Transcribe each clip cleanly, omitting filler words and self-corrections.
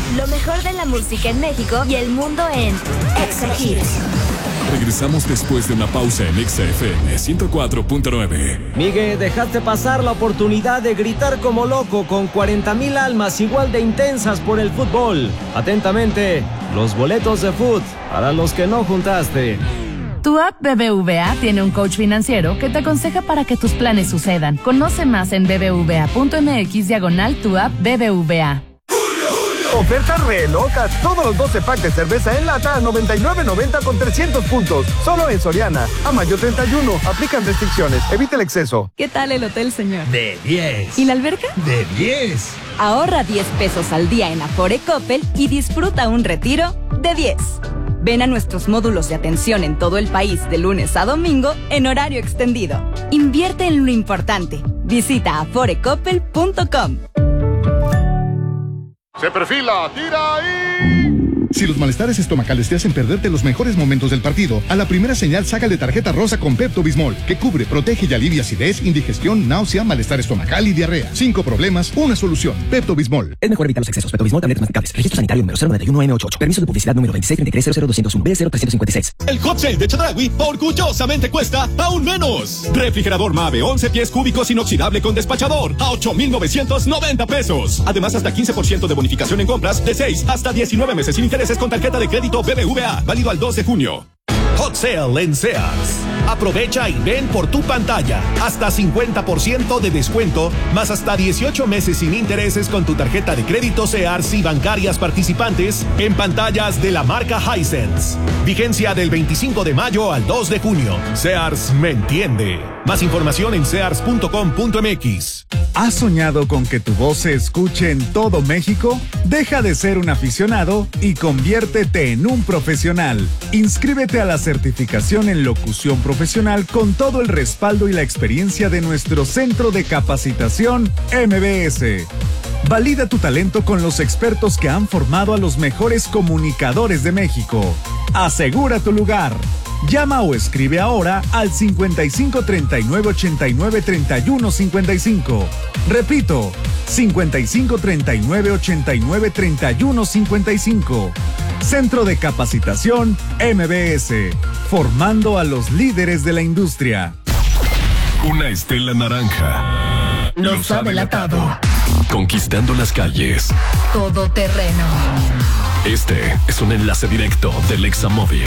Lo mejor de la música en México y el mundo en Exa Hits. Regresamos después de una pausa en Exa FM 104.9. Miguel, dejaste pasar la oportunidad de gritar como loco con 40,000 almas igual de intensas por el fútbol. Atentamente, los boletos de fútbol para los que no juntaste. Tu app BBVA tiene un coach financiero que te aconseja para que tus planes sucedan. Conoce más en bbva.mx/tu app BBVA. Ofertas re locas. Todos los 12 packs de cerveza en lata a $99.90 con 300 puntos. Solo en Soriana. A mayo 31. Aplican restricciones. Evita el exceso. ¿Qué tal el hotel, señor? De 10. ¿Y la alberca? De 10. Ahorra 10 pesos al día en Afore Coppel y disfruta un retiro de 10. Ven a nuestros módulos de atención en todo el país de lunes a domingo en horario extendido. Invierte en lo importante. Visita aforecoppel.com. Se perfila, tira y... Si los malestares estomacales te hacen perderte los mejores momentos del partido, a la primera señal sácale tarjeta rosa con Pepto-Bismol, que cubre, protege y alivia acidez, indigestión, náusea, malestar estomacal y diarrea. 5 problemas, una solución. Pepto-Bismol. Es mejor evitar los excesos. Pepto-Bismol, tabletas masticables. Registro sanitario número 091-M88. Permiso de publicidad número 2633-00201. B0356. El hot sale de Chedraui orgullosamente cuesta aún menos. Refrigerador Mave 11 pies cúbicos inoxidable con despachador a 8,990 pesos. Además, hasta 15% de bonificación en compras de 6 hasta 19 meses sin intereses con tarjeta de crédito BBVA, válido al 2 de junio. Hot Sale en Sears. Aprovecha y ven por tu pantalla. Hasta 50% de descuento, más hasta 18 meses sin intereses con tu tarjeta de crédito Sears y bancarias participantes en pantallas de la marca Hisense. Vigencia del 25 de mayo al 2 de junio. Sears me entiende. Más información en sears.com.mx. ¿Has soñado con que tu voz se escuche en todo México? Deja de ser un aficionado y conviértete en un profesional. Inscríbete a la certificación en locución profesional con todo el respaldo y la experiencia de nuestro Centro de Capacitación MBS. Valida tu talento con los expertos que han formado a los mejores comunicadores de México. Asegura tu lugar. Llama o escribe ahora al 55 39 89 31 55. Repito, 55 39 89 31 55. Centro de Capacitación MBS, formando a los líderes de la industria. Una estela naranja los ha delatado. Conquistando las calles. Todoterreno. Este es un enlace directo del Examóvil.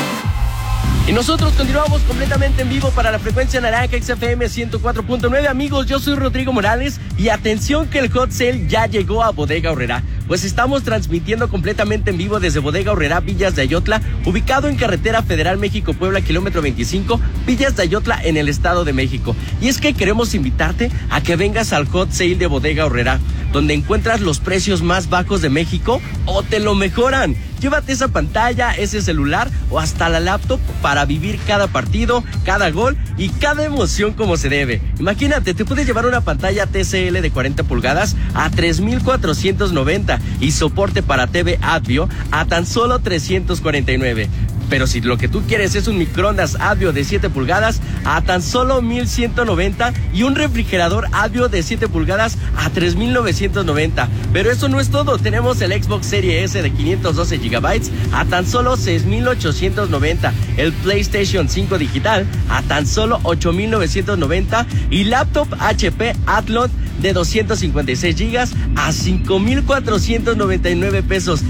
Y nosotros continuamos completamente en vivo para la frecuencia naranja XFM 104.9. Amigos, yo soy Rodrigo Morales y atención que el hot sale ya llegó a Bodega Aurrerá. Pues estamos transmitiendo completamente en vivo desde Bodega Aurrerá, Villas de Ayotla, ubicado en Carretera Federal México-Puebla, kilómetro 25, Villas de Ayotla en el Estado de México. Y es que queremos invitarte a que vengas al hot sale de Bodega Aurrerá, donde encuentras los precios más bajos de México o te lo mejoran. Llévate esa pantalla, ese celular o hasta la laptop para vivir cada partido, cada gol y cada emoción como se debe. Imagínate, te puedes llevar una pantalla TCL de 40 pulgadas a 3,490 y soporte para TV Advio a tan solo 349. Pero si lo que tú quieres es un microondas Advio de 7 pulgadas a tan solo 1,190 y un refrigerador Advio de 7 pulgadas a 3,990. Pero eso no es todo, tenemos el Xbox Series S de 512 GB a tan solo 6,890, el PlayStation 5 digital a tan solo 8,990 y laptop HP Athlon de 256 GB a 5,499 pesos.